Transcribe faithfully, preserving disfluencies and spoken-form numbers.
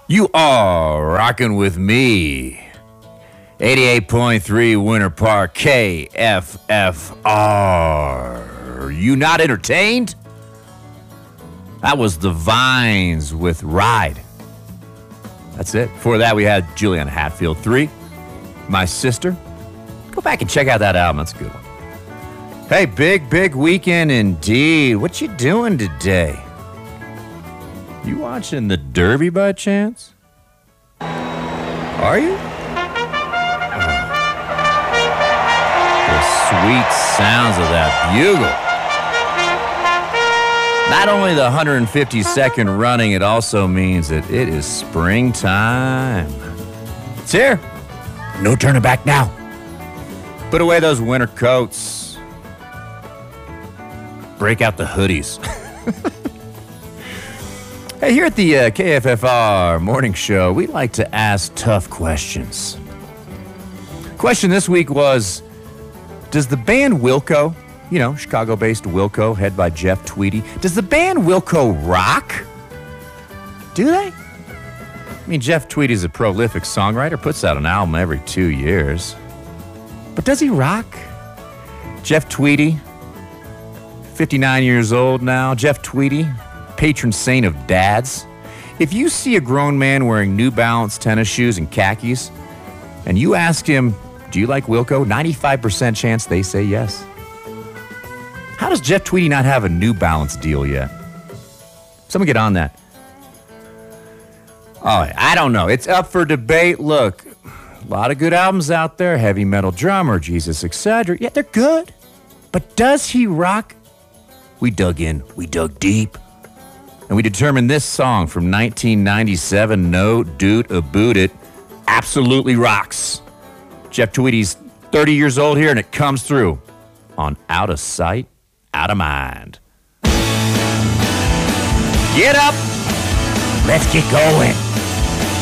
You are rocking with me. eighty-eight point three Winter Park, K F F R. Are you not entertained? That was The Vines with Ride. That's it. Before that, we had Juliana Hatfield three, My Sister. Go back and check out that album. That's a good one. Hey, big, big weekend indeed. What you doing today? You watching the Derby by chance? Are you? Oh. The sweet sounds of that bugle. Not only the one hundred fifty-second running, it also means that it is springtime. It's here. No turning back now. Put away those winter coats. Break out the hoodies. Hey, here at the uh, K F F R Morning Show, we like to ask tough questions. Question this week was, does the band Wilco, you know, Chicago-based Wilco, head by Jeff Tweedy, does the band Wilco rock? Do they? I mean, Jeff Tweedy's a prolific songwriter, puts out an album every two years. But does he rock? Jeff Tweedy, fifty-nine years old now. Jeff Tweedy, patron saint of dads. If you see a grown man wearing New Balance tennis shoes and khakis, and you ask him, do you like Wilco? ninety-five percent chance they say yes. How does Jeff Tweedy not have a New Balance deal yet? Someone get on that. Oh, I don't know. It's up for debate. Look, a lot of good albums out there. Heavy Metal Drummer, Jesus, et cetera. Yeah, they're good. But does he rock? We dug in. We dug deep. And we determined this song from nineteen ninety-seven, No Doot About It, absolutely rocks. Jeff Tweedy's thirty years old here, and it comes through on Out of Sight, Out of Mind. Get up. Let's get going.